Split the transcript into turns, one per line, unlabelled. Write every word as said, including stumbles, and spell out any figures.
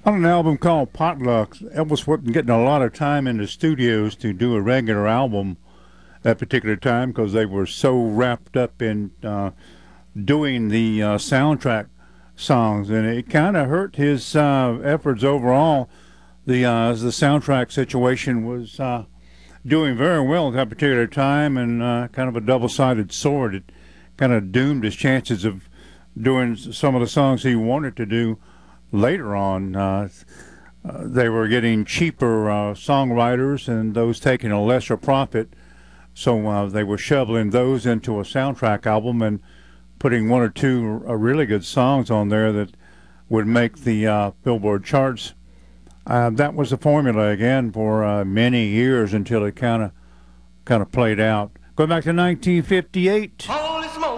On an album called Potluck, Elvis wasn't getting a lot of time in the studios to do a regular album that particular time because they were so wrapped up in uh, doing the uh, soundtrack songs, and it kind of hurt his uh, efforts overall. The uh, the soundtrack situation was uh, doing very well at that particular time, and uh, kind of a double-sided sword. It kind of doomed his chances of doing some of the songs he wanted to do later on. Uh, uh, they were getting cheaper uh, songwriters and those taking a lesser profit, so uh, they were shoveling those into a soundtrack album and putting one or two uh, really good songs on there that would make the uh, Billboard charts. Uh, that was the formula again for uh, many years until it kind of kind of played out. Going back to nineteen fifty-eight.